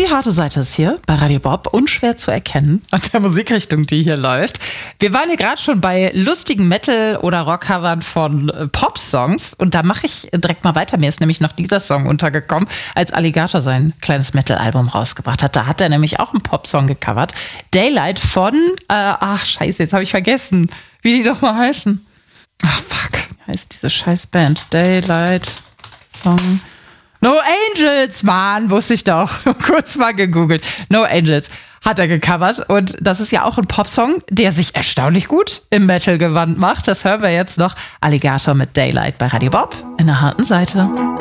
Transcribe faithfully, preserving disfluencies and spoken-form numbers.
Die harte Seite ist hier bei Radio Bob, unschwer zu erkennen an der Musikrichtung, die hier läuft. Wir waren hier gerade schon bei lustigen Metal- oder Rock-Covern von äh, Pop-Songs und da mache ich direkt mal weiter. Mir ist nämlich noch dieser Song untergekommen, als Alligator sein kleines Metal-Album rausgebracht hat. Da hat er nämlich auch einen Pop-Song gecovert. Daylight von, äh, ach scheiße, jetzt habe ich vergessen, wie die doch mal heißen. Ach fuck, wie heißt diese scheiß Band? Daylight Song... No Angels, Mann, wusste ich doch. Kurz mal gegoogelt. No Angels hat er gecovert und das ist ja auch ein Popsong, der sich erstaunlich gut im Metal-Gewand macht. Das hören wir jetzt noch. Alligator mit Daylight bei Radio Bob in der harten Seite.